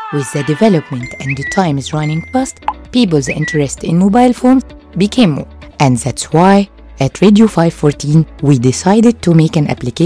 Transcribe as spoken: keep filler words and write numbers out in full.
With the development and the times running fast, people's interest in mobile phones became more. And that's why at Radio five fourteen we decided to make an application